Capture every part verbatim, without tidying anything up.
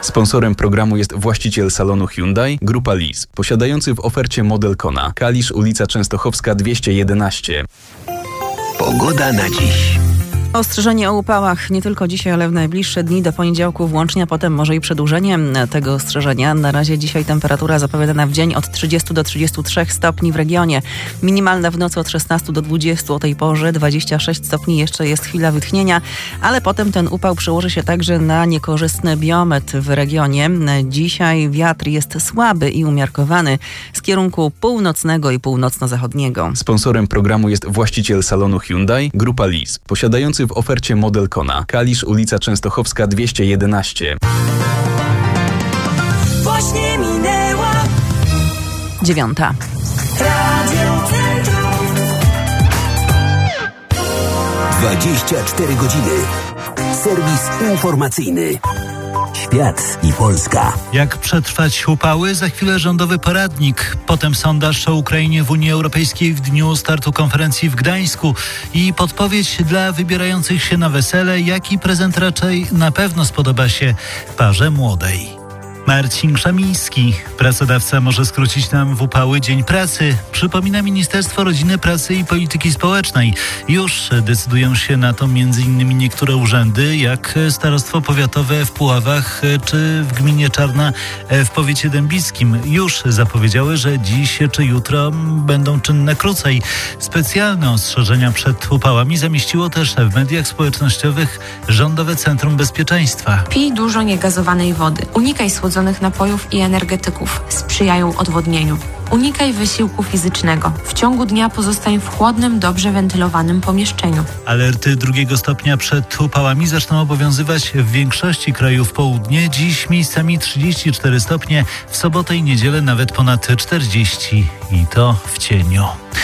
Sponsorem programu jest właściciel salonu Hyundai, Grupa Lease, posiadający w ofercie model Kona. Kalisz, ulica Częstochowska dwieście jedenaście. Pogoda na dziś. Ostrzeżenie o upałach nie tylko dzisiaj, ale w najbliższe dni do poniedziałku włącznie, a potem może i przedłużenie tego ostrzeżenia. Na razie dzisiaj temperatura zapowiadana w dzień od trzydziestu do trzydziestu trzech stopni w regionie. Minimalna w nocy od szesnastu do dwudziestu, o tej porze dwadzieścia sześć stopni, jeszcze jest chwila wytchnienia, ale potem ten upał przełoży się także na niekorzystny biometr w regionie. Dzisiaj wiatr jest słaby i umiarkowany z kierunku północnego i północno-zachodniego. Sponsorem programu jest właściciel salonu Hyundai, Grupa Lease, posiadający w ofercie model Kona. Kalisz, ulica Częstochowska dwieście jedenaście. Właśnie minęła Dziewiąta. Radio Centrum. dwadzieścia cztery godziny. Serwis informacyjny. Świat i Polska. Jak przetrwać upały? Za chwilę rządowy poradnik. Potem sondaż o Ukrainie w Unii Europejskiej w dniu startu konferencji w Gdańsku i podpowiedź dla wybierających się na wesele, jaki prezent raczej na pewno spodoba się parze młodej. Marcin Krzemiński. Pracodawca może skrócić nam w upały dzień pracy. Przypomina Ministerstwo Rodziny, Pracy i Polityki Społecznej. Już decydują się na to między innymi niektóre urzędy, jak Starostwo Powiatowe w Puławach czy w gminie Czarna w powiecie dębickim. Już zapowiedziały, że dziś czy jutro będą czynne krócej. Specjalne ostrzeżenia przed upałami zamieściło też w mediach społecznościowych Rządowe Centrum Bezpieczeństwa. Pij dużo niegazowanej wody. Unikaj słodzonych napojów i energetyków. Sprzyjają odwodnieniu. Unikaj wysiłku fizycznego. W ciągu dnia pozostań w chłodnym, dobrze wentylowanym pomieszczeniu. Alerty drugiego stopnia przed upałami zaczną obowiązywać w większości krajów w południe. Dziś miejscami trzydzieści cztery stopnie, w sobotę i niedzielę nawet ponad czterdzieści i to w cieniu.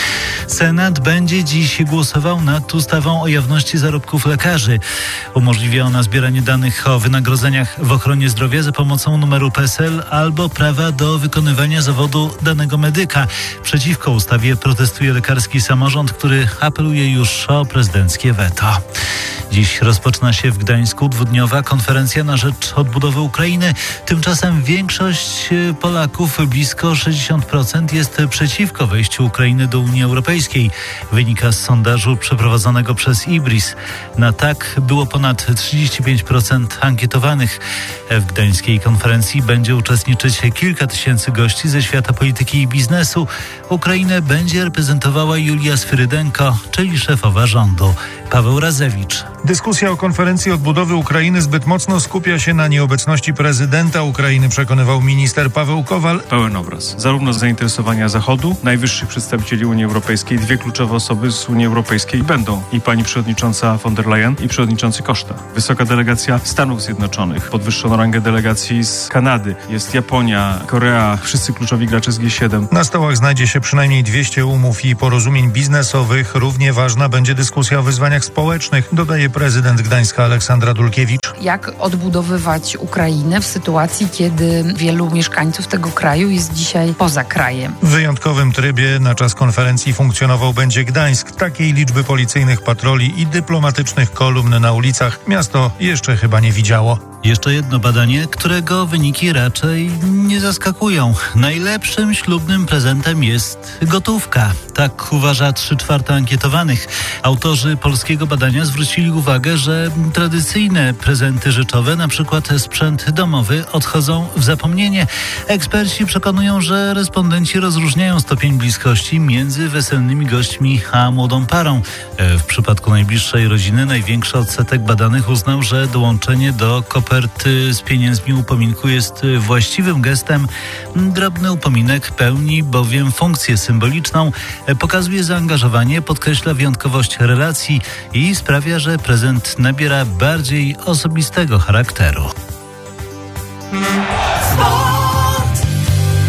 Senat będzie dziś głosował nad ustawą o jawności zarobków lekarzy. Umożliwia ona zbieranie danych o wynagrodzeniach w ochronie zdrowia za pomocą numeru P E S E L albo prawa do wykonywania zawodu danego medyka. Przeciwko ustawie protestuje lekarski samorząd, który apeluje już o prezydenckie weto. Dziś rozpoczyna się w Gdańsku dwudniowa konferencja na rzecz odbudowy Ukrainy. Tymczasem większość Polaków, blisko sześćdziesiąt procent, jest przeciwko wejściu Ukrainy do Unii Europejskiej. Wynika z sondażu przeprowadzonego przez Ibris. Na tak było ponad trzydzieści pięć procent ankietowanych. W gdańskiej konferencji będzie uczestniczyć kilka tysięcy gości ze świata polityki i biznesu. Ukrainę będzie reprezentowała Julia Sfyrydenko, czyli szefowa rządu. Paweł Razewicz. Dyskusja o konferencji odbudowy Ukrainy zbyt mocno skupia się na nieobecności prezydenta Ukrainy, przekonywał minister Paweł Kowal. Pełen obraz zarówno zainteresowania Zachodu, najwyższych przedstawicieli Unii Europejskiej, dwie kluczowe osoby z Unii Europejskiej będą i pani przewodnicząca von der Leyen i przewodniczący Costa. Wysoka delegacja Stanów Zjednoczonych, podwyższono rangę delegacji z Kanady, jest Japonia, Korea, wszyscy kluczowi gracze z G siedem. Na stołach znajdzie się przynajmniej dwieście umów i porozumień biznesowych. Równie ważna będzie dyskusja o wyzwaniach społecznych, dodaje prezydent Gdańska Aleksandra Dulkiewicz. Jak odbudowywać Ukrainę w sytuacji, kiedy wielu mieszkańców tego kraju jest dzisiaj poza krajem? W wyjątkowym trybie na czas konferencji funkcjonował będzie Gdańsk. Takiej liczby policyjnych patroli i dyplomatycznych kolumn na ulicach miasto jeszcze chyba nie widziało. Jeszcze jedno badanie, którego wyniki raczej nie zaskakują. Najlepszym ślubnym prezentem jest gotówka. Tak uważa trzy czwarte ankietowanych. Autorzy polskiego badania zwrócili uwagę, że tradycyjne prezenty rzeczowe, na przykład sprzęt domowy, odchodzą w zapomnienie. Eksperci przekonują, że respondenci rozróżniają stopień bliskości między weselnymi gośćmi a młodą parą. W przypadku najbliższej rodziny największy odsetek badanych uznał, że dołączenie do koperty z pieniędzmi upominku jest właściwym gestem. Drobny upominek pełni bowiem funkcję symboliczną, pokazuje zaangażowanie, podkreśla wyjątkowość relacji i sprawia, że prezent nabiera bardziej osobistego charakteru.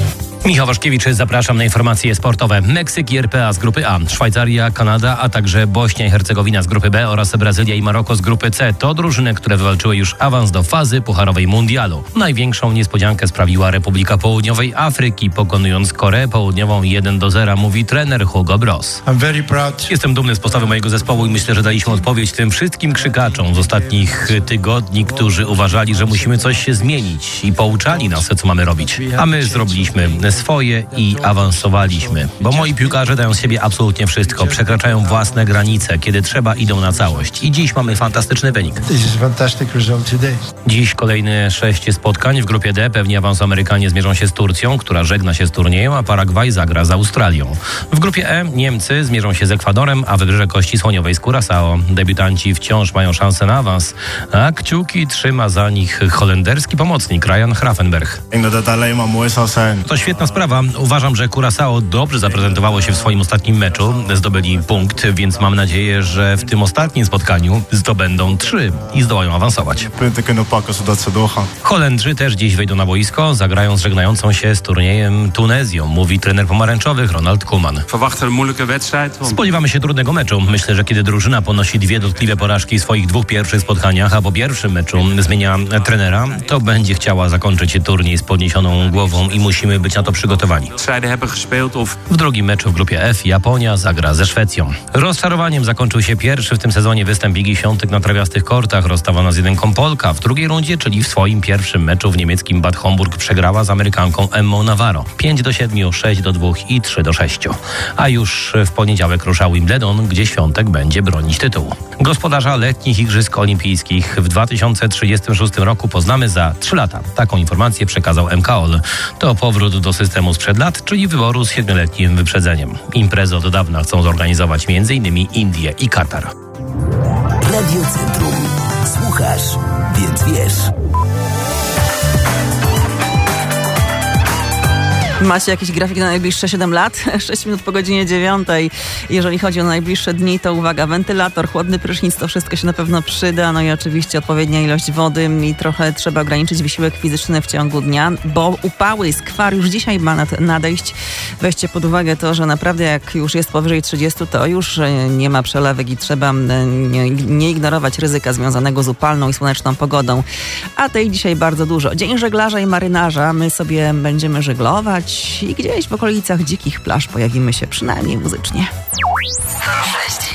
Michał Waszkiewicz, zapraszam na informacje sportowe. Meksyk i R P A z grupy A, Szwajcaria, Kanada, a także Bośnia i Hercegowina z grupy B oraz Brazylia i Maroko z grupy C. To drużyny, które wywalczyły już awans do fazy pucharowej mundialu. Największą niespodziankę sprawiła Republika Południowej Afryki, pokonując Koreę Południową jeden do zera, mówi trener Hugo Bross. Jestem dumny z postawy mojego zespołu i myślę, że daliśmy odpowiedź tym wszystkim krzykaczom z ostatnich tygodni, którzy uważali, że musimy coś się zmienić i pouczali nas, co mamy robić. A my zrobiliśmy swoje i awansowaliśmy. Bo moi piłkarze dają z siebie absolutnie wszystko. Przekraczają własne granice. Kiedy trzeba, idą na całość. I dziś mamy fantastyczny wynik. Dziś kolejne sześć spotkań w grupie D. Pewnie awans Amerykanie zmierzą się z Turcją, która żegna się z turniejem, a Paragwaj zagra z Australią. W grupie E Niemcy zmierzą się z Ekwadorem, a Wybrzeże Kości Słoniowej z Curaçao. Debiutanci wciąż mają szansę na awans, a kciuki trzyma za nich holenderski pomocnik Ryan Gravenberch. To świetna sprawa. Uważam, że Curaçao dobrze zaprezentowało się w swoim ostatnim meczu. Zdobyli punkt, więc mam nadzieję, że w tym ostatnim spotkaniu zdobędą trzy i zdołają awansować. Holendrzy też dziś wejdą na boisko, zagrają z żegnającą się z turniejem Tunezją, mówi trener pomarańczowych Ronald Koeman. Spodziewamy się trudnego meczu. Myślę, że kiedy drużyna ponosi dwie dotkliwe porażki w swoich dwóch pierwszych spotkaniach, a po pierwszym meczu zmienia trenera, to będzie chciała zakończyć turniej z podniesioną głową i musimy być na to przygotowani. W drugim meczu w grupie F Japonia zagra ze Szwecją. Rozczarowaniem zakończył się pierwszy w tym sezonie występ Igi Świątek na trawiastych kortach. Rozstawana z jedynką Polka. W drugiej rundzie, czyli w swoim pierwszym meczu w niemieckim Bad Homburg, przegrała z Amerykanką Emmą Navarro. pięć do siedmiu, sześć do dwóch i trzy do sześciu. A już w poniedziałek rusza Wimbledon, gdzie Świątek będzie bronić tytułu. Gospodarza letnich Igrzysk Olimpijskich w dwa tysiące trzydziestym szóstym roku poznamy za trzy lata. Taką informację przekazał M K O L. To powrót do systemu sprzed lat, czyli wyboru z siedmioletnim wyprzedzeniem. Imprezę od dawna chcą zorganizować m.in. Indie i Katar. Radio Centrum. Słuchasz, więc wiesz. Macie jakiś grafik na najbliższe siedem lat? sześć minut po godzinie dziewiątej. Jeżeli chodzi o najbliższe dni, to uwaga, wentylator, chłodny prysznic, to wszystko się na pewno przyda. No i oczywiście odpowiednia ilość wody i trochę trzeba ograniczyć wysiłek fizyczny w ciągu dnia, bo upały, skwar już dzisiaj ma nadejść. Weźcie pod uwagę to, że naprawdę jak już jest powyżej trzydziestu, to już nie ma przelewek i trzeba nie, nie ignorować ryzyka związanego z upalną i słoneczną pogodą. A tej dzisiaj bardzo dużo. Dzień żeglarza i marynarza. My sobie będziemy żeglować i gdzieś w okolicach dzikich plaż pojawimy się przynajmniej muzycznie. sto sześć